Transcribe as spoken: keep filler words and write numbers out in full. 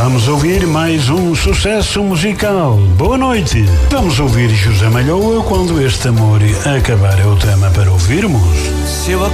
vamos ouvir mais um sucesso musical. Boa noite. Vamos ouvir José Malhoa, Quando Este Amor Acabar, é o tema para ouvirmos. Se eu